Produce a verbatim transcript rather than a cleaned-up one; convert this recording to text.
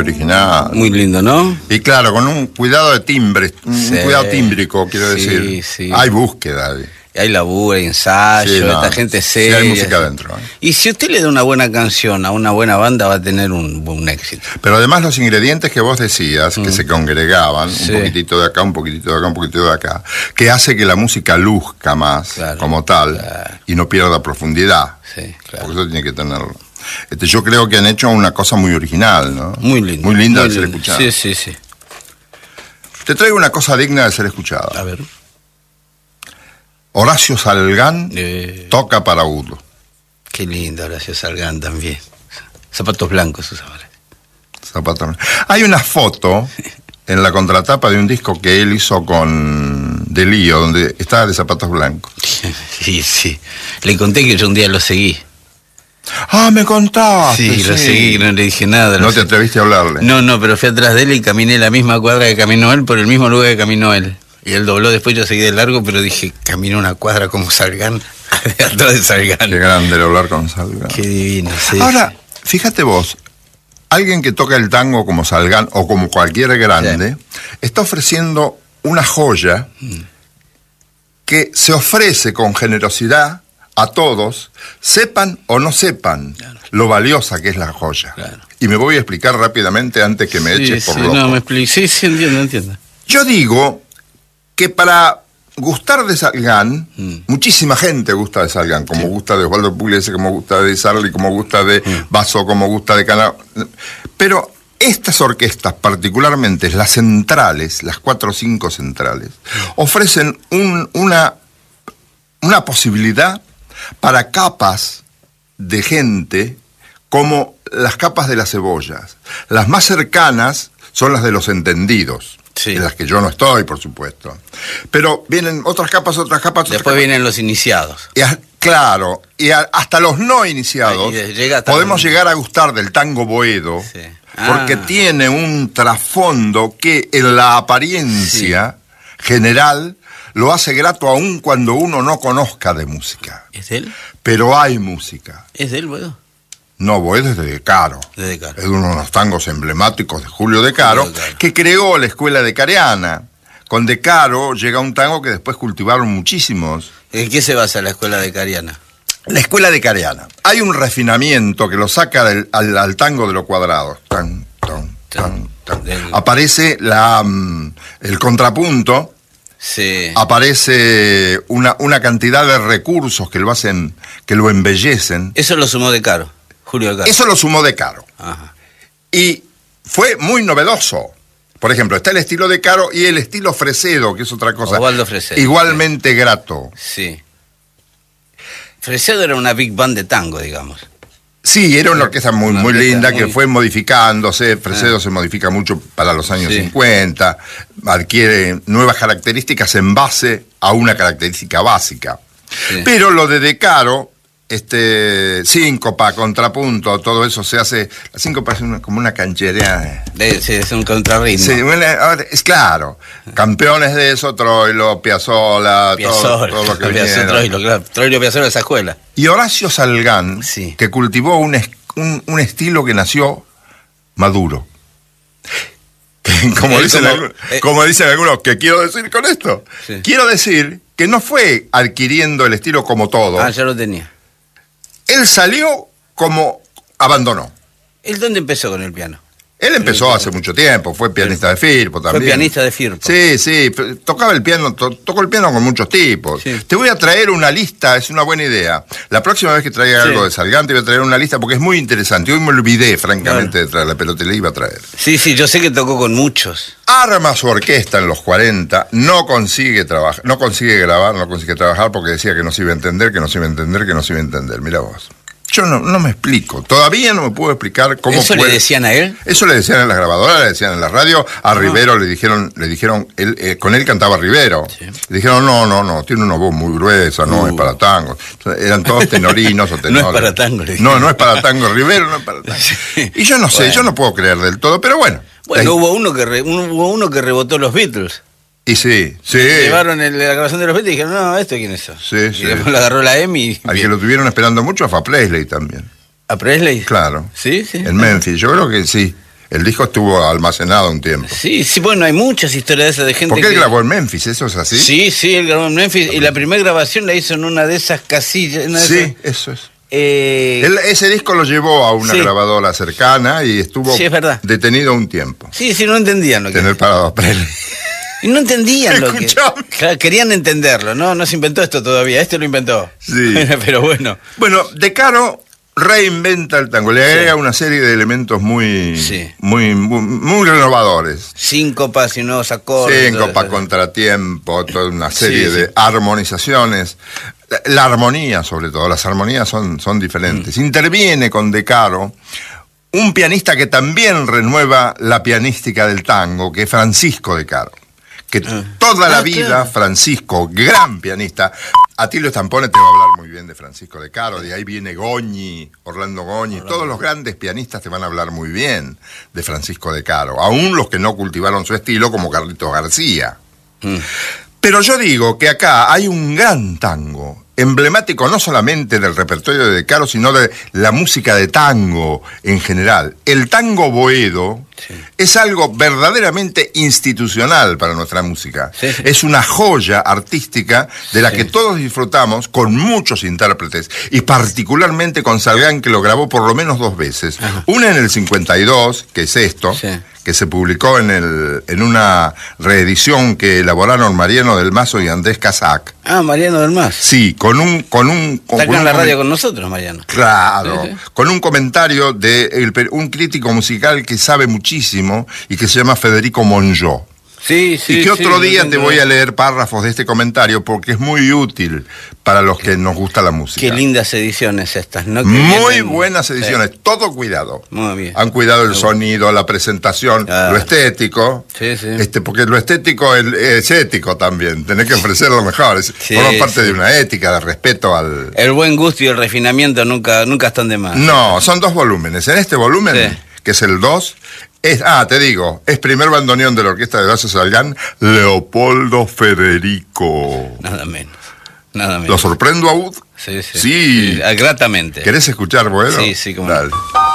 original. Muy lindo, ¿no? Y claro, con un cuidado de timbre, un Sí. cuidado tímbrico, quiero Sí, decir. sí. Hay búsqueda. De... Hay laburo, hay ensayo, Sí, no, esta gente sí, seria. hay música adentro, ¿eh? Y si usted le da una buena canción a una buena banda, va a tener un, un éxito. Pero además los ingredientes que vos decías, mm. que se congregaban, Sí. un poquitito de acá, un poquitito de acá, un poquitito de acá, que hace que la música luzca más, Claro, como tal, claro. y no pierda profundidad. Sí, claro. Porque eso tiene que tenerlo. Este, yo creo que han hecho una cosa muy original, ¿no? Muy lindo. Muy linda muy de ser lindo. escuchada. Sí, sí, sí. Te traigo una cosa digna de ser escuchada. A ver. Horacio Salgán Eh, toca para Udo. Qué lindo, Horacio Salgán también. Zapatos blancos usaba. Zapato. Hay una foto en la contratapa de un disco que él hizo con De Lío, donde estaba de zapatos blancos. Sí, sí. Le conté que yo un día lo seguí. Ah, me contaste. Sí, lo seguí, no le dije nada. No lo te seguí. atreviste a hablarle. No, no, pero fui atrás de él y caminé la misma cuadra que caminó él por el mismo lugar que caminó él. Y él dobló, después yo seguí de largo, pero dije, caminé una cuadra como Salgán, atrás de Salgán. Qué grande el hablar con Salgán. Qué divino, sí. Ahora, fíjate vos, alguien que toca el tango como Salgán o como cualquier grande, sí. está ofreciendo una joya mm. que se ofrece con generosidad a todos, sepan o no sepan claro. lo valiosa que es la joya. Claro. Y me voy a explicar rápidamente antes que me sí, eches por sí, loco. No, me explico. Sí, sí, entiendo, entiendo. Yo digo que para gustar de Salgán, mm. muchísima gente gusta de Salgán, como sí. gusta de Osvaldo Pugliese, como gusta de Sarli, como gusta de mm. Basso, como gusta de Cana. Pero estas orquestas, particularmente las centrales, las cuatro o cinco centrales, mm. ofrecen un, una, una posibilidad para capas de gente como las capas de las cebollas. Las más cercanas son las de los entendidos. Sí. En las que yo no estoy, por supuesto. Pero vienen otras capas, otras capas... Otras Después capas. vienen los iniciados. Y a, claro, y a, hasta los no iniciados podemos un... llegar a gustar del tango boedo, sí. ah. porque tiene un trasfondo que en la apariencia sí. general lo hace grato aún cuando uno no conozca de música. ¿Es de él? Pero hay música. ¿Es de él, boedo? No, Boedo es de De Caro. De De Caro. Es uno de los tangos emblemáticos de Julio De Caro, Julio De Caro, que creó la escuela de Careana. Con De Caro llega un tango que después cultivaron muchísimos. ¿En qué se basa la escuela de Careana? La escuela de Careana. Hay un refinamiento que lo saca del, al, al tango de los cuadrados. Tan, tan, tan, tan. Del... Aparece la, um, el contrapunto. Sí. Aparece una, una cantidad de recursos que lo hacen, que lo embellecen. Eso lo sumó De Caro. Julio De Caro. Eso lo sumó De Caro. Ajá. Y fue muy novedoso. Por ejemplo, está el estilo De Caro y el estilo Fresedo, que es otra cosa. Osvaldo Fresedo. Igualmente sí. grato. Sí. Fresedo era una big band de tango, digamos. Sí, era una orquesta muy, una muy orquesta linda muy... que fue modificándose. Fresedo ah. se modifica mucho para los años sí. cincuenta. Adquiere nuevas características en base a una característica básica. Sí. Pero lo de De Caro... Este, síncopa, contrapunto, todo eso se hace. La síncopa es una, como una cancherea. De, sí, es un contrarritmo. Sí, es claro. Campeones de eso, Troilo, Piazzolla, Piazzolla, todo, todo lo que Piazzolla, Troilo, claro. Troilo, Piazzolla, esa escuela. Y Horacio Salgán, sí. que cultivó un, un, un estilo que nació maduro. Como, dicen como, algunos, eh, como dicen algunos, ¿qué quiero decir con esto? Sí. Quiero decir que no fue adquiriendo el estilo como todo. Ah, ya lo tenía. Él salió como abandonó. ¿Él dónde empezó con el piano? Él empezó hace mucho tiempo, fue pianista de Firpo también. Fue pianista de Firpo. Sí, sí, tocaba el piano, to, tocó el piano con muchos tipos. Sí. Te voy a traer una lista, es una buena idea. La próxima vez que traiga sí. algo de Salgán te voy a traer una lista porque es muy interesante. Hoy me olvidé, francamente, claro. de traerla, pero te la iba a traer. Sí, sí, yo sé que tocó con muchos. Arma su orquesta en los cuarenta, no consigue trabajar, no consigue grabar, no consigue trabajar porque decía que no se iba a entender, que no se iba a entender, que no se iba a entender. Mira vos. Yo no, no me explico, todavía no me puedo explicar cómo ¿Eso puede... le decían a él? Eso le decían en las grabadoras, le decían en la radio, a no. Rivero le dijeron, le dijeron él, eh, con él cantaba Rivero, sí. Le dijeron, no, no, no, tiene una voz muy gruesa, no uh. es para tango. Entonces, eran todos tenorinos o tenores. No es para tango. No, no es para tango, Rivero no es para tango. Sí. Y yo no sé, bueno. yo no puedo creer del todo, pero bueno. Bueno, hubo uno que re, hubo uno que rebotó los Beatles. Y sí, sí. Llevaron el, la grabación de los Beatles y dijeron, no, ¿esto quién es eso? Sí, y sí. Y después lo agarró la E M I. Al que lo tuvieron esperando mucho fue a Presley también. ¿A Presley? Claro. Sí, sí. En Memphis, yo creo que sí. El disco estuvo almacenado un tiempo. Sí, sí, bueno, hay muchas historias de esas de gente. Porque él que... grabó en Memphis, ¿eso es así? Sí, sí, él grabó en Memphis y la primera grabación la hizo en una de esas casillas. Una de sí, esas... eso es. Eh... Él, ese disco lo llevó a una sí. grabadora cercana y estuvo sí, es verdad. detenido un tiempo. Sí, sí, no entendían lo que Tener parado a Presley. Y no entendían lo Escuchame. que... Claro, querían entenderlo, ¿no? No se inventó esto todavía, este lo inventó. Sí. Pero bueno. Bueno, De Caro reinventa el tango, le agrega sí. una serie de elementos muy, sí. muy, muy, muy renovadores. Síncopas y nuevos acordes. Síncopas, contratiempo, toda una serie sí, de sí. armonizaciones. La, la armonía, sobre todo, las armonías son, son diferentes. Mm. Interviene con De Caro un pianista que también renueva la pianística del tango, que es Francisco De Caro. Que ah. toda la ah, vida, claro. Francisco, gran pianista. Atilio Stampone te va a hablar muy bien de Francisco De Caro, de ahí viene Goñi, Orlando Goñi, Orlando. Todos los grandes pianistas te van a hablar muy bien de Francisco De Caro, aún los que no cultivaron su estilo, como Carlitos García. Mm. Pero yo digo que acá hay un gran tango, emblemático no solamente del repertorio de De Caro, sino de la música de tango en general. El tango boedo sí. es algo verdaderamente institucional para nuestra música. Sí, sí. Es una joya artística de la sí. que todos disfrutamos con muchos intérpretes, y particularmente con Salgán, que lo grabó por lo menos dos veces. Ajá. Una en el cincuenta y dos, que es esto, sí. que se publicó en el en una reedición que elaboraron Mariano del Mazo y Andrés Casac. Ah, Mariano del Mazo. Sí, con un... Con un con, Está acá con en un la radio con nosotros, Mariano. Claro, sí, sí. con un comentario de el, un crítico musical que sabe muchísimo y que se llama Federico Monjó. Sí, sí, y que otro sí, día sí, te voy a leer párrafos de este comentario porque es muy útil para los que nos gusta la música. Qué lindas ediciones estas, ¿no? Que muy vienen... buenas ediciones, sí. todo cuidado. Muy bien. Han cuidado el sonido, la presentación, ah. lo estético. Sí, sí. Este, porque lo estético es, es ético también, tenés que ofrecer lo mejor. Es, sí, forma parte sí. de una ética, de respeto al... El buen gusto y el refinamiento nunca, nunca están de más. No, son dos volúmenes. En este volumen, sí. que es el dos... Es, ah, te digo, es primer bandoneón de la orquesta de Horacio Salgán, Leopoldo Federico. Nada menos, nada menos. ¿Lo sorprendo, Aud? Sí, sí. Sí. sí. Gratamente. ¿Querés escuchar, Boedo? Sí, sí, como Dale. No.